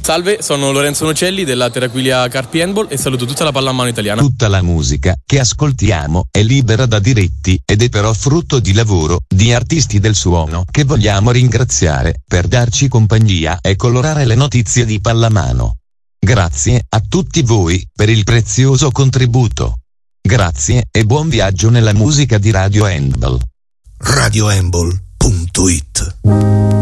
Salve, sono Lorenzo Nocelli della Terraquilia Carpi Handball e saluto tutta la pallamano italiana. Tutta la musica che ascoltiamo è libera da diritti ed è però frutto di lavoro di artisti del suono che vogliamo ringraziare per darci compagnia e colorare le notizie di pallamano. Grazie a tutti voi per il prezioso contributo. Grazie e buon viaggio nella musica di Radio Handball. radiohandball.it